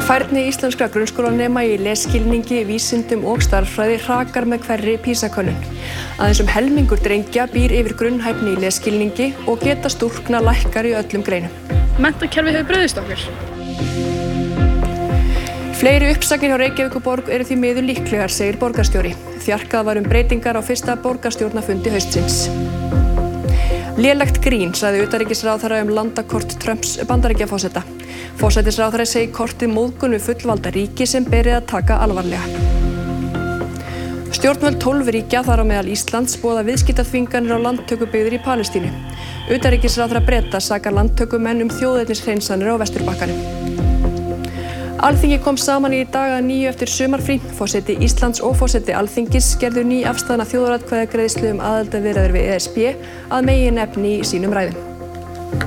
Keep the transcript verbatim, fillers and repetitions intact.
Færni íslenskra grunnskólanema í lesskilningi, vísindum og stærðfræði hrakar með hverri PISA-könnun. Aðeins um helmingur drengja býr yfir grunnhæfni í lesskilningi og geta stúlkna lækkar í öllum greinum. Menntakerfið hefur brugðist okkur. Fleiri uppsagnir hjá Reykjavíkurborg eru því miður líklegar, segir borgarstjóri. Þjarkað var um breytingar á fyrsta borgarstjórnarfundi haustsins. Lélegt grín, sagði utanríkisráðherra um landakort Trumps Bandaríkjaforseta. Forsætisráðherra segir kortið móðgun við fullvalda ríki sem beri að taka alvarlega. Stjórnvöld tólf ríkja, þar á meðal Íslands, boða viðskiptaþvinganir á landtökubyggðir í Palestínu. Utanríkisráðherra Breta sakar landtökumenn um þjóðernishreinsanir á Vesturbakkanum. Alþingi kom saman í dag að nýju eftir sumarfrí. Forseti Íslands og forseti Alþingis gerðu ný afstaðna þjóðaratkvæðagreiðslu um aðildarviðræður við E S B að meginefni í sínum ræðum.